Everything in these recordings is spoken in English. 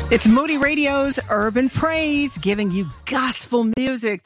It's Moody Radio's Urban Praise, giving you gospel music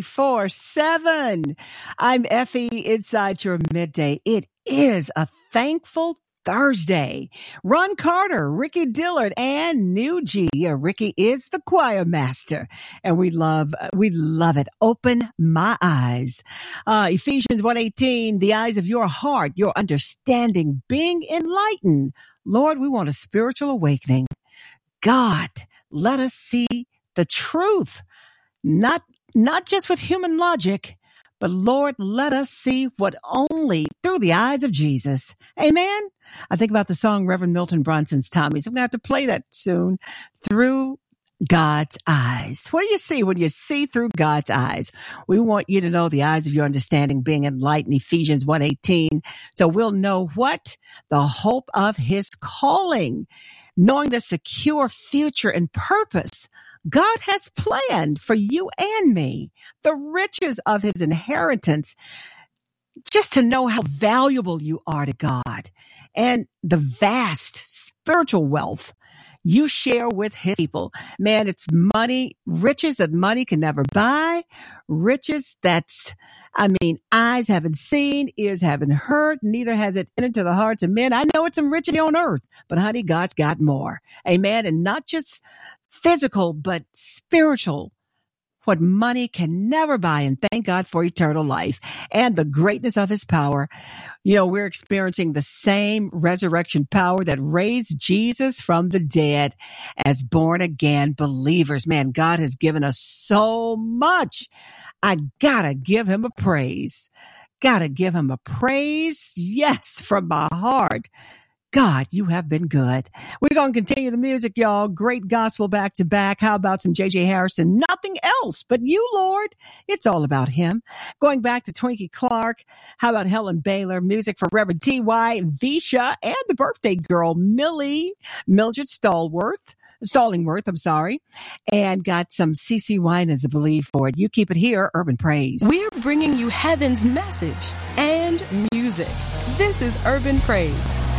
24/7. I'm Effie inside your midday. It is a thankful Thursday. Ron Carter, Ricky Dillard, and New G. Ricky is the choir master, and we love it. Open my eyes. Ephesians 1:18, the eyes of your heart, your understanding being enlightened. Lord, we want a spiritual awakening. God, let us see the truth, not just with human logic, but Lord, let us see what only through the eyes of Jesus. Amen. I think about the song Reverend Milton Bronson's Tommy's. I'm going to have to play that soon. Through God's eyes. What do you see when you see through God's eyes? We want you to know the eyes of your understanding being enlightened, Ephesians 1:18. So we'll know what? The hope of his calling. Knowing the secure future and purpose God has planned for you and me, the riches of his inheritance, just to know how valuable you are to God, and the vast spiritual wealth you share with his people. Man, it's money, riches that money can never buy, riches eyes haven't seen, ears haven't heard, neither has it entered into the hearts of men. I know it's some riches on earth, but honey, God's got more. Amen. And not just physical, but spiritual. What money can never buy. And thank God for eternal life and the greatness of his power. You know, we're experiencing the same resurrection power that raised Jesus from the dead as born again believers. Man, God has given us so much. I gotta give him a praise. Gotta give him a praise. Yes, from my heart. God, you have been good. We're going to continue the music, y'all. Great gospel back to back. How about some J.J. Harrison? Nothing else but you, Lord. It's all about him. Going back to Twinkie Clark. How about Helen Baylor? Music for Reverend T.Y. Visha and the birthday girl, Mildred Stallingworth, and got some CeCe Winans, I believe, for it. You keep it here, Urban Praise. We're bringing you heaven's message and music. This is Urban Praise.